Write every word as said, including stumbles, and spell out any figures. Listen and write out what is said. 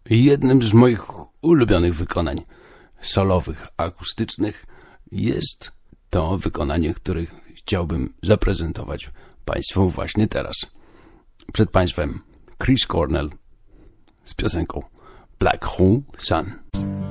Jednym z moich ulubionych wykonań solowych, akustycznych jest to wykonanie, które chciałbym zaprezentować Państwu właśnie teraz. Przed Państwem Chris Cornell z piosenką Black Hole Sun.